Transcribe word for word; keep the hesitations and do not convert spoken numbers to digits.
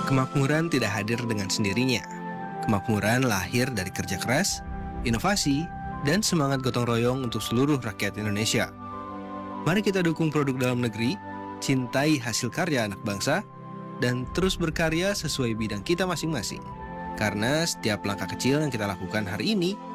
Kemakmuran tidak hadir dengan sendirinya. Kemakmuran lahir dari kerja keras, inovasi, dan semangat gotong royong untuk seluruh rakyat Indonesia. Mari kita dukung produk dalam negeri, cintai hasil karya anak bangsa, dan terus berkarya sesuai bidang kita masing-masing. Karena setiap langkah kecil yang kita lakukan hari ini